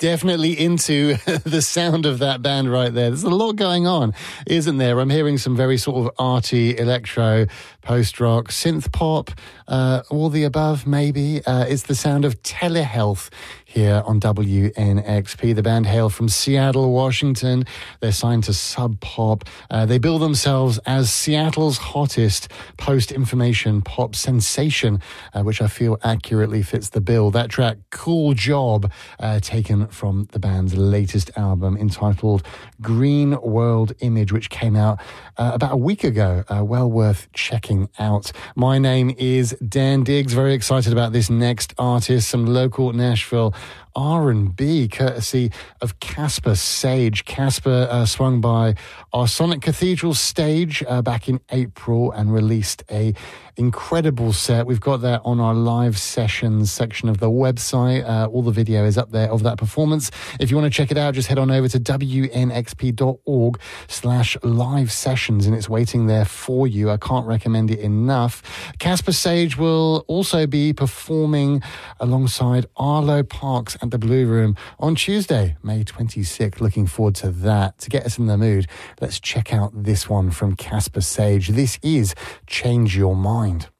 definitely into the sound of that band right there. There's a lot going on, isn't there? I'm hearing some very sort of arty electro, post-rock, synth pop, all the above maybe. It's the sound of Telehealth here on WNXP. The band hail from Seattle, Washington. They're signed to Sub Pop. They bill themselves as Seattle's hottest post-information pop sensation, which I feel accurately fits the bill. That track, Cool Job, taken from the band's latest album entitled Green World Image, which came out about a week ago. Well worth checking out. My name is Dan Diggs. Very excited about this next artist, some local Nashville R&B, courtesy of Casper Sage. Casper swung by our Sonic Cathedral stage back in April and released a incredible set. We've got that on our live sessions section of the website. All the video is up there of that performance. If you want to check it out, just head on over to wnxp.org/live sessions, and it's waiting there for you. I can't recommend it enough. Casper Sage will also be performing alongside Arlo Parks at the Blue Room on Tuesday, May 26th. Looking forward to that. To get us in the mood, let's check out this one from Casper Sage. This is Change Your Mind.